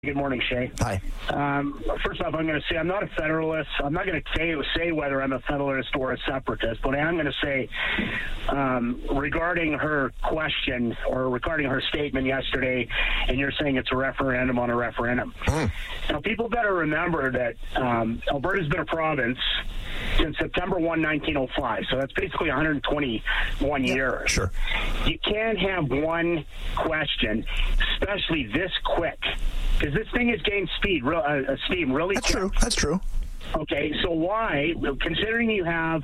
Good morning, Shay. Hi. First off, I'm going to say I'm not a Federalist. I'm not going to say whether I'm a Federalist or a Separatist, but I am going to say regarding her question or regarding her statement yesterday, and you're saying it's a referendum on a referendum. Now, people better remember that Alberta's been a province since September 1, 1905, so that's basically 121 years. Sure. You can't have one question, especially this quick, because this thing is gaining steam really quick. That's true. Okay, so why, considering you have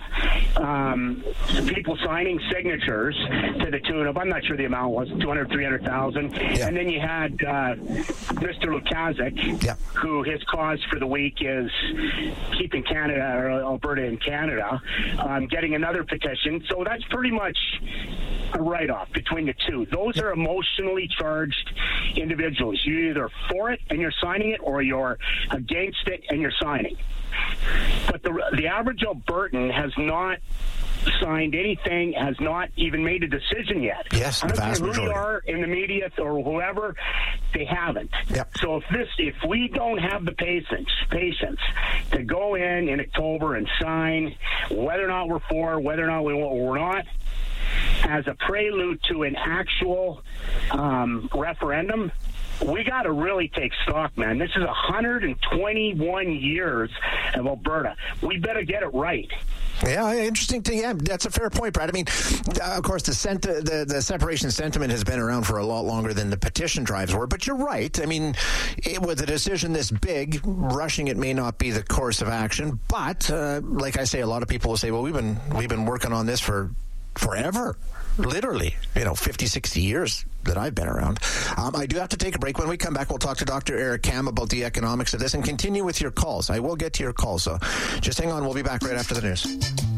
people signing signatures to the tune of, I'm not sure the amount was, 200,000, 300,000, and then you had Mr. Lukaszuk, who his cause for the week is keeping Canada, or Alberta in Canada, getting another petition. So that's pretty much a write-off between the two. Those are emotionally charged individuals. You're either for it and you're signing it, or you're against it and you're signing. But the average Albertan has not signed anything, has not even made a decision yet. Yes, the vast majority. Who they are in the media or whoever, they haven't. Yep. So if we don't have the patience to go in October and sign, whether or not we're for, whether or not we're not, as a prelude to an actual referendum, we got to really take stock, man. This is 121 years of Alberta. We better get it right. Yeah, interesting. That's a fair point, Brad. I mean, of course, the separation sentiment has been around for a lot longer than the petition drives were. But you're right. I mean, with a decision this big, rushing it may not be the course of action. But like I say, a lot of people will say, "Well, we've been working on this for forever." Literally, 50, 60 years that I've been around. I do have to take a break. When we come back, we'll talk to Dr. Eric Kam about the economics of this and continue with your calls. I will get to your calls, so just hang on. We'll be back right after the news.